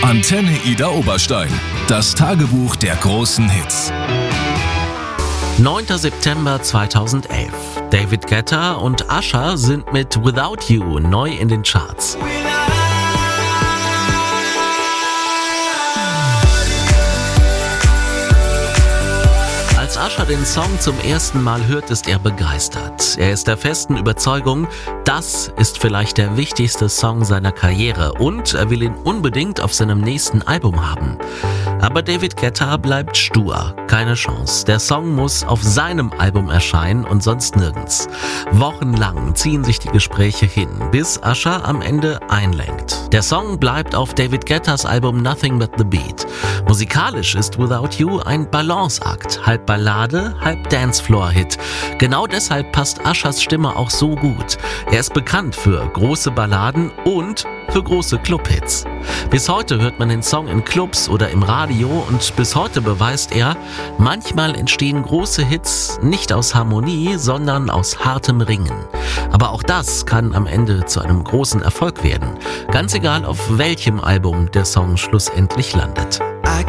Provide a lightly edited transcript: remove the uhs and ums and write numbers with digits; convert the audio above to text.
Antenne Ida Oberstein. Das Tagebuch der großen Hits. 9. September 2011. David Guetta und Usher sind mit Without You neu in den Charts. Als Usher den Song zum ersten Mal hört, ist er begeistert. Er ist der festen Überzeugung, das ist vielleicht der wichtigste Song seiner Karriere und er will ihn unbedingt auf seinem nächsten Album haben. Aber David Guetta bleibt stur, keine Chance. Der Song muss auf seinem Album erscheinen und sonst nirgends. Wochenlang ziehen sich die Gespräche hin, bis Usher am Ende einlenkt. Der Song bleibt auf David Guettas Album Nothing But The Beat. Musikalisch ist Without You ein Balanceakt, halb Ballade, halb Dancefloor-Hit. Genau deshalb passt Ushers Stimme auch so gut. Er ist bekannt für große Balladen und für große Clubhits. Bis heute hört man den Song in Clubs oder im Radio und bis heute beweist er, manchmal entstehen große Hits nicht aus Harmonie, sondern aus hartem Ringen. Aber auch das kann am Ende zu einem großen Erfolg werden. Ganz egal, auf welchem Album der Song schlussendlich landet.